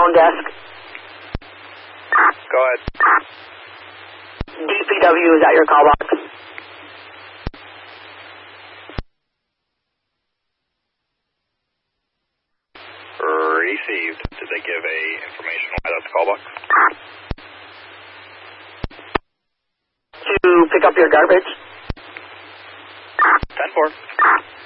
phone desk. Go ahead. DPW is at your call box. Received. Did they give a information why that's call box? To pick up your garbage. 10-4.